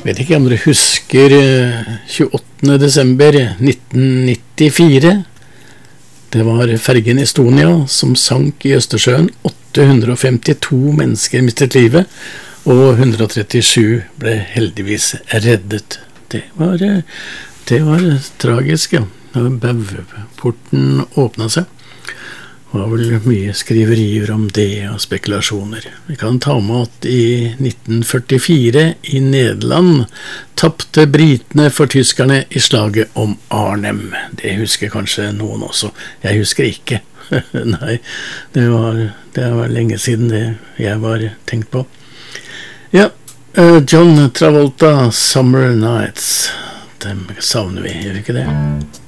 Vet ikke om dere husker 28. desember 1994. Det var fergen Estonia som sank i Østersjøen. 852 mennesker mistet livet, og 137 ble heldigvis reddet. Det var tragisk, ja. Bauporten åpnet seg. Det var vel mye skriverier om det og spekulasjoner. Vi kan ta med at i 1944 i Nederland tappte britene for tyskerne i slaget om Arnhem. Det husker kanskje noen også. Jeg husker ikke. Nei, det var lenge siden det jeg var tenkt på. Ja, John Travolta, Summer Nights. Dem savner vi, gjør vi ikke det?